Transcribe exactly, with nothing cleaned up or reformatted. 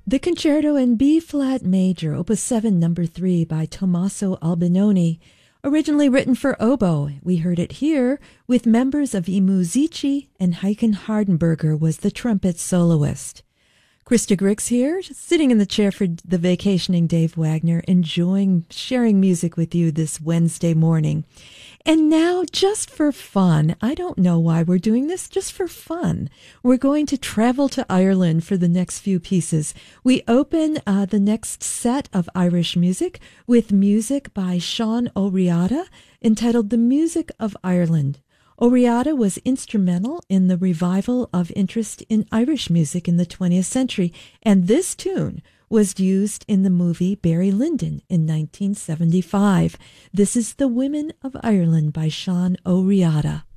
The Concerto in B-flat major, Opus seven, number three, by Tommaso Albinoni, originally written for oboe. We heard it here with members of I Musici, and Heiken Hardenberger was the trumpet soloist. Krista Grix here, sitting in the chair for the vacationing Dave Wagner, enjoying sharing music with you this Wednesday morning. And now, just for fun, I don't know why we're doing this, just for fun, we're going to travel to Ireland for the next few pieces. We open uh, the next set of Irish music with music by Sean O'Riordan, entitled The Music of Ireland. O'Riordan was instrumental in the revival of interest in Irish music in the twentieth century, and this tune was used in the movie Barry Lyndon in nineteen seventy-five. This is The Women of Ireland by Sean O'Riordan.